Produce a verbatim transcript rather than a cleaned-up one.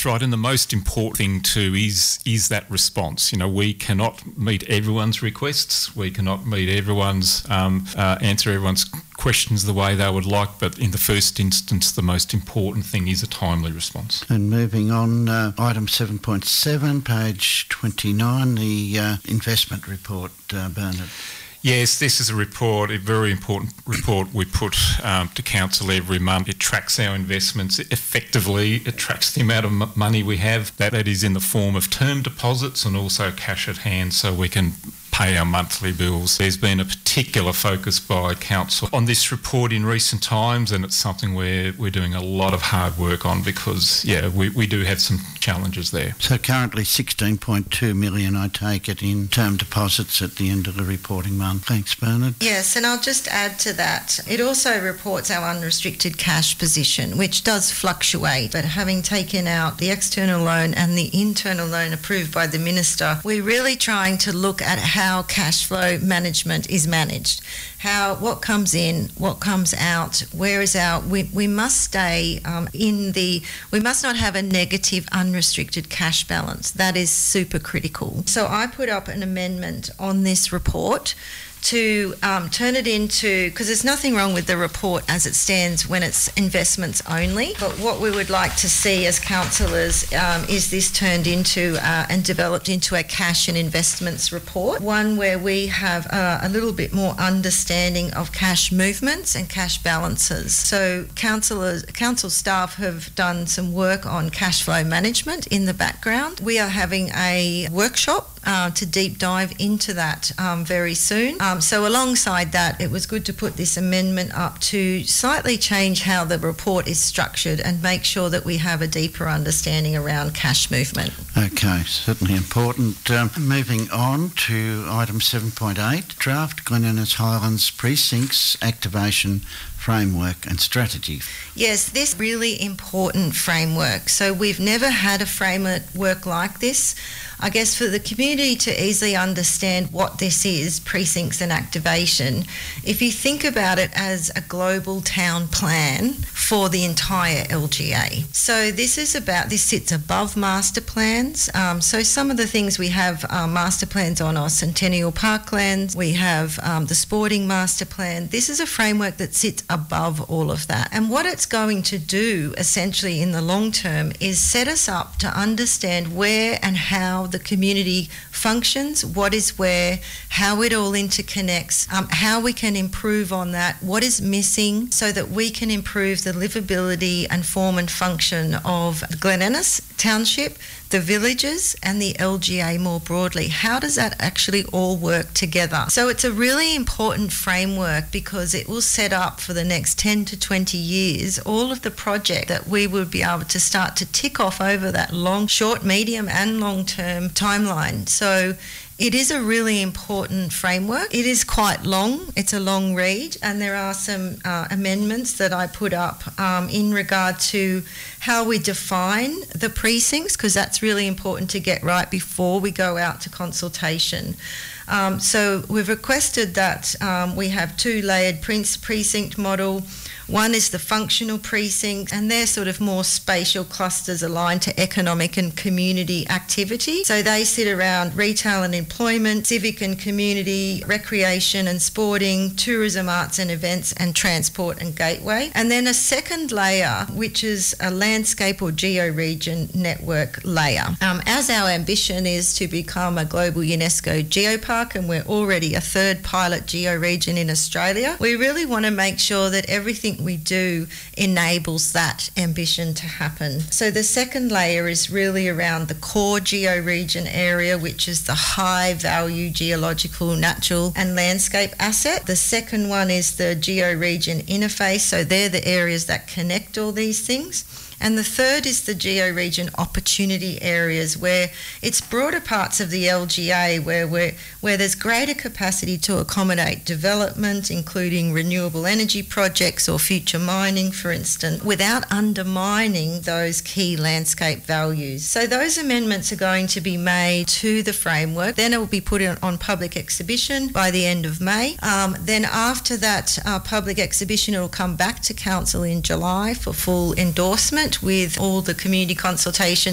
That's right, and the most important thing too is is that response. You know, we cannot meet everyone's requests, we cannot meet everyone's, um, uh, answer everyone's questions the way they would like, but in the first instance, the most important thing is a timely response. And moving on, uh, item seven point seven, page twenty-nine, the uh, investment report, uh, Bernard. Yes, this is a report, a very important report we put um, to Council every month. It tracks our investments effectively. It tracks the amount of m- money we have. That, that is in the form of term deposits and also cash at hand, so we can pay our monthly bills. There's been a particular focus by Council on this report in recent times, and it's something we're, we're doing a lot of hard work on because, yeah, we, we do have some challenges there. So currently sixteen point two million, I take it, in term deposits at the end of the reporting month. Thanks, Bernard. Yes, and I'll just add to that. It also reports our unrestricted cash position, which does fluctuate, but having taken out the external loan and the internal loan approved by the Minister, we're really trying to look at how how cash flow management is managed, how what comes in, what comes out, where is our, we, we must stay um, in the, we must not have a negative unrestricted cash balance. That is super critical. So I put up an amendment on this report to um, turn it into, because there's nothing wrong with the report as it stands when it's investments only, but what we would like to see as councillors um, is this turned into uh, and developed into a cash and investments report, one where we have uh, a little bit more understanding of cash movements and cash balances. So councillors, council staff have done some work on cash flow management in the background. We are having a workshop Uh, to deep dive into that um, very soon. Um, so alongside that, it was good to put this amendment up to slightly change how the report is structured and make sure that we have a deeper understanding around cash movement. Okay, certainly important. Um, moving on to item seven point eight, draft Glen Innes Highlands Precincts Activation Framework and Strategy. Yes, this really important framework. So we've never had a framework like this. I guess for the community to easily understand what this is, precincts and activation, if you think about it as a global town plan for the entire L G A. So this is about, this sits above master plans. Um, so some of the things we have uh, master plans on are Centennial Parklands, we have um, the Sporting Master Plan. This is a framework that sits above all of that. And what it's going to do essentially in the long term is set us up to understand where and how the community functions, what is where, how it all interconnects, um, how we can improve on that, what is missing so that we can improve the livability and form and function of Glen Innes Township, the villages and the L G A more broadly. How does that actually all work together? So it's a really important framework because it will set up for the next ten to twenty years all of the project that we will be able to start to tick off over that long, short, medium and long term timeline. So it is a really important framework. It is quite long. It's a long read, and there are some uh, amendments that I put up um, in regard to how we define the precincts, because that's really important to get right before we go out to consultation. Um, so we've requested that um, we have two layered precinct model. One is the functional precinct, and they're sort of more spatial clusters aligned to economic and community activity. So they sit around retail and employment, civic and community, recreation and sporting, tourism, arts and events, and transport and gateway. And then a second layer, which is a landscape or geo-region network layer. Um, as our ambition is to become a global UNESCO geopark, and we're already a third pilot geo-region in Australia, we really want to make sure that everything we do enables that ambition to happen. So the second layer is really around the core geo-region area, which is the high value geological, natural and landscape asset. The second one is the geo-region interface, so they're the areas that connect all these things. And the third is the geo-region opportunity areas, where it's broader parts of the L G A where we're, where there's greater capacity to accommodate development, including renewable energy projects or future mining, for instance, without undermining those key landscape values. So those amendments are going to be made to the framework. Then it will be put on, on public exhibition by the end of May. Um, then after that uh, public exhibition, it will come back to Council in July for full endorsement with all the community consultation